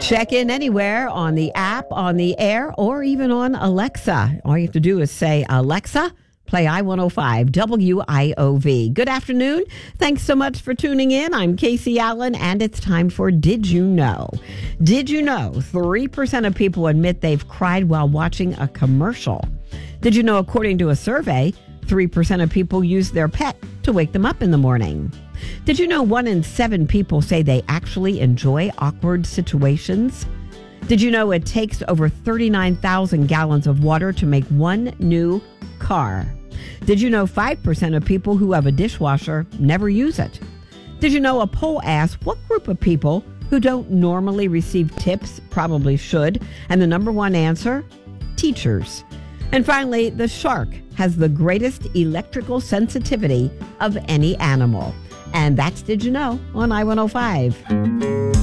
Check in anywhere on the app, on the air, or even on Alexa. All you have to do is say, Alexa, play I-105 WIOV. Good afternoon. Thanks so much for tuning in. I'm Casey Allen, and it's time for Did You Know? Did you know 3% of people admit they've cried while watching a commercial? Did you know, according to a survey, 3% of people use their pet to wake them up in the morning? Did you know 1 in 7 people say they actually enjoy awkward situations? Did you know it takes over 39,000 gallons of water to make one new car? Did you know 5% of people who have a dishwasher never use it? Did you know a poll asked what group of people who don't normally receive tips probably should? And the number one answer? Teachers. And finally, the shark has the greatest electrical sensitivity of any animal. And that's Did You Know on I-105.